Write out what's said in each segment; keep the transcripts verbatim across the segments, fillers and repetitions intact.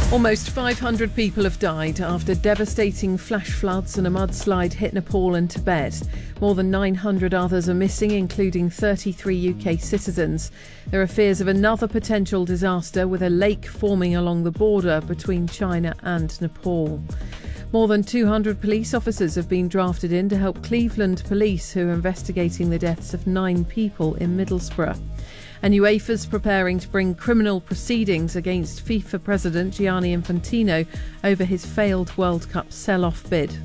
Almost five hundred people have died after devastating flash floods and a mudslide hit Nepal and Tibet. More than nine hundred others are missing, including thirty-three U K citizens. There are fears of another potential disaster, with a lake forming along the border between China and Nepal. More than two hundred police officers have been drafted in to help Cleveland police, who are investigating the deaths of nine people in Middlesbrough. And UEFA's preparing to bring criminal proceedings against FIFA President Gianni Infantino over his failed World Cup sell-off bid.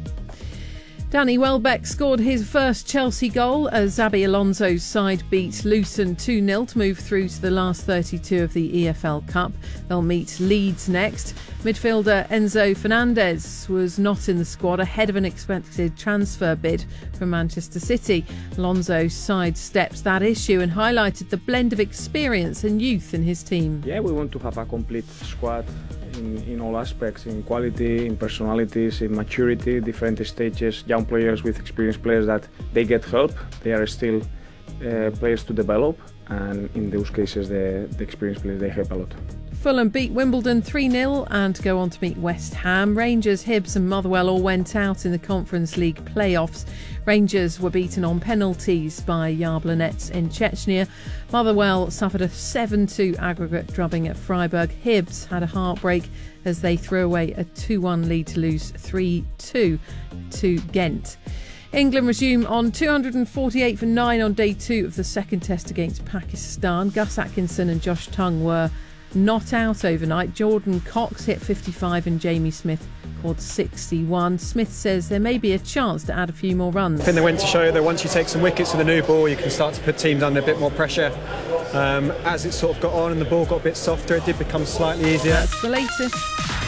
Danny Welbeck scored his first Chelsea goal as Xabi Alonso's side beat Luton two nil to move through to the last thirty-two of the E F L Cup. They'll meet Leeds next. Midfielder Enzo Fernandez was not in the squad ahead of an expected transfer bid from Manchester City. Alonso's side stepped that issue and highlighted the blend of experience and youth in his team. Yeah, we want to have a complete squad in, in all aspects, in quality, in personalities, in maturity, different stages, young players with experienced players that they get help. They are still uh, players to develop, and in those cases the, the experienced players, they help a lot. Fulham beat Wimbledon three nil and go on to meet West Ham. Rangers, Hibs and Motherwell all went out in the Conference League playoffs. Rangers were beaten on penalties by Yablonets in Chechnya. Motherwell suffered a seven two aggregate drubbing at Freiburg. Hibs had a heartbreak as they threw away a two one lead to lose three two to Ghent. England resume on two hundred forty-eight for nine on day two of the second test against Pakistan. Gus Atkinson and Josh Tongue were not out overnight. Jordan Cox hit fifty-five and Jamie Smith scored sixty-one. Smith says there may be a chance to add a few more runs. I think they went to show that once you take some wickets with a new ball, you can start to put teams under a bit more pressure. Um, as it sort of got on and the ball got a bit softer, it did become slightly easier. That's the latest.